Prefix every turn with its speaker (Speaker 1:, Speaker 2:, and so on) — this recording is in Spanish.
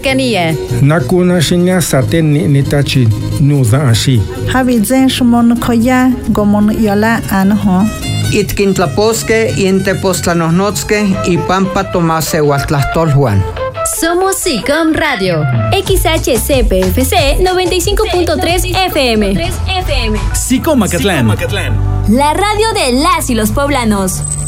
Speaker 1: cercanía.
Speaker 2: Nakuna shinya saten ni tachi nuza ashi.
Speaker 3: Habizen shumon koya gomon yola anho.
Speaker 4: Itkintlaposque y Tepoztlanohnotske y Pampa Tomase Huatlahtolhuan.
Speaker 1: Somos SICOM Radio. XHCPFC 95.3 FM.
Speaker 5: SICOM Macatlán.
Speaker 1: La radio de las y los poblanos.